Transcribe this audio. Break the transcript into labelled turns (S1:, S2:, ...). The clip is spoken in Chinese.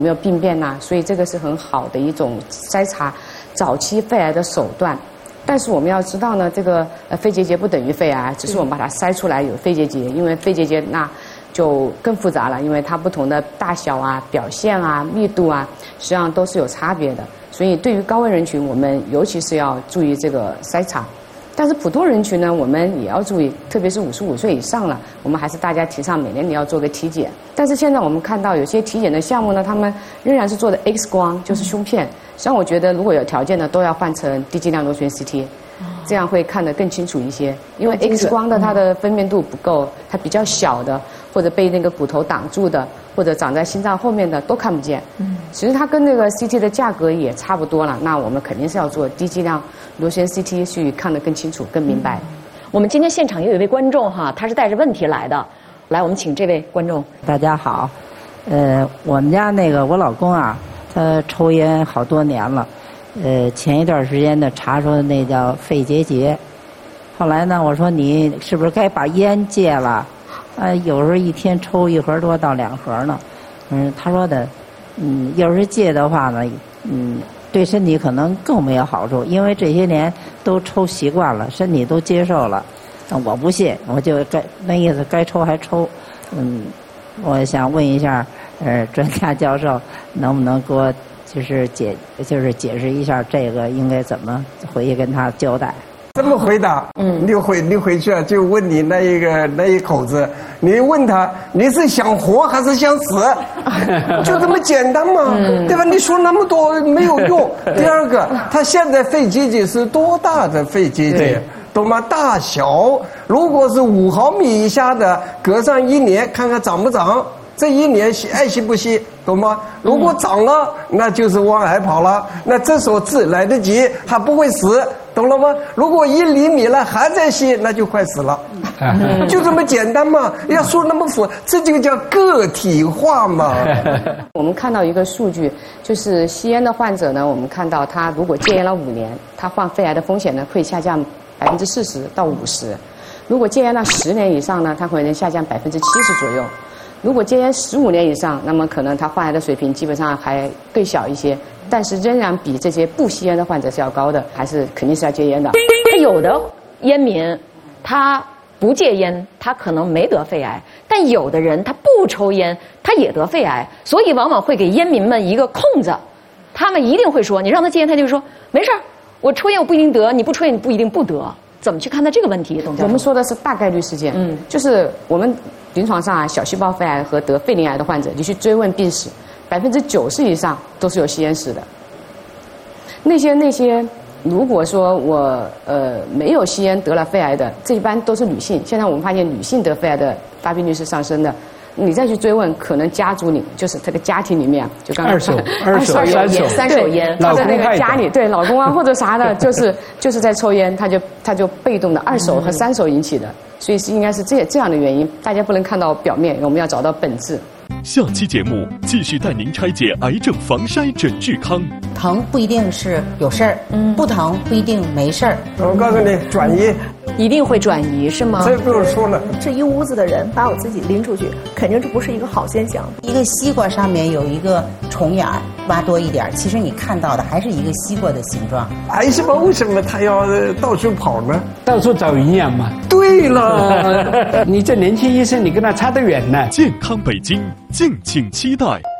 S1: 没有病变呐，所以这个是很好的一种筛查早期肺癌的手段。但是我们要知道呢，这个肺结节不等于肺癌，只是我们把它筛出来有肺结节，因为肺结节那就更复杂了，因为它不同的大小啊、表现啊、密度啊，实际上都是有差别的。所以对于高危人群，我们尤其是要注意这个筛查。但是普通人群呢，我们也要注意，特别是55岁以上了，我们还是大家提倡每年你要做个体检。但是现在我们看到有些体检的项目呢，他们仍然是做的 X 光，就是胸片。实际上我觉得如果有条件的，都要换成低剂量螺旋 CT， 这样会看得更清楚一些。因为 X 光的它的分辨度不够，它比较小的，或者被那个骨头挡住的，或者长在心脏后面的都看不见。其实它跟那个 CT 的价格也差不多了，那我们肯定是要做低剂量螺旋 CT 去看得更清楚、更明白。
S2: 我们今天现场也有一位观众哈，他是带着问题来的。来，我们请这位观众。
S3: 大家好，我们家那个我老公啊，他抽烟好多年了，前一段时间呢查出那叫肺结节，后来呢我说你是不是该把烟戒了？有时候一天抽1盒多到2盒呢。他说的，要是戒的话呢，对身体可能更没有好处，因为这些年都抽习惯了，身体都接受了。我不信，我就那意思该抽还抽。我想问一下，专家教授能不能给我就是解释一下这个应该怎么回去跟他交代？
S4: 这么回答？你回去啊，就问你那一口子，你问他你是想活还是想死，就这么简单嘛，对吧？你说那么多没有用。第二个，他现在肺结节是多大的肺结节？懂吗？大小，如果是5毫米以下的，隔上1年看看长不长，这1年爱惜不惜，懂吗？如果长了，那就是往癌跑了，那这时候治来得及，还不会死，懂了吗？如果1厘米了还在吸，那就快死了，就这么简单嘛。要说那么复杂，这就叫个体化嘛。
S1: 我们看到一个数据，就是吸烟的患者呢，我们看到他如果戒烟了5年，他患肺癌的风险呢会下降40%到50%。如果戒烟了10年以上呢，它可能下降70%左右。如果戒烟15年以上，那么可能他患癌的水平基本上还更小一些，但是仍然比这些不吸烟的患者是要高的，还是肯定是要戒烟的。
S2: 他有的烟民，他不戒烟，他可能没得肺癌，但有的人他不抽烟，他也得肺癌，所以往往会给烟民们一个空子，他们一定会说，你让他戒烟，他就说没事儿，我抽烟我不一定得，你不抽烟你不一定不得。怎么去看待这个问题，董教授？
S1: 我们说的是大概率事件，就是我们临床上啊，小细胞肺癌和得肺鳞癌的患者，你去追问病史，90%以上都是有吸烟史的。那些，如果说我没有吸烟得了肺癌的，这一般都是女性。现在我们发现女性得肺癌的发病率是上升的。你再去追问，可能家族里就是这个家庭里面，就刚刚
S2: 三手烟，
S1: 他在那个家里，对老公啊或者啥的，就是在抽烟，他就被动的2手和3手引起的，所以是应该是这样的原因，大家不能看到表面，我们要找到本质。
S5: 下期节目继续带您拆解癌症防筛诊治康。
S6: 疼不一定是有事儿，不疼不一定没事儿。
S4: 我告诉你，转移
S2: 一定会转移是吗？
S4: 这不用说了，
S7: 这一屋子的人把我自己拎出去，肯定这不是一个好现象。
S6: 一个西瓜上面有一个虫眼，挖多一点，其实你看到的还是一个西瓜的形状。
S4: 癌细胞为什么它要到处跑呢？
S8: 到处找营养嘛。
S4: 对了，
S8: 你这年轻医生，你跟他差得远呢。
S5: 健康北京，敬请期待。